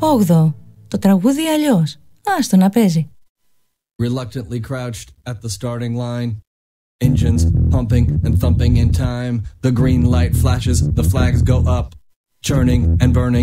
8. Το τραγούδι αλλιώς. Άστο να παίζει. Reluctantly crouched at the starting line. Engines pumping and thumping in time. The green light flashes, the flags go up. Churning and burning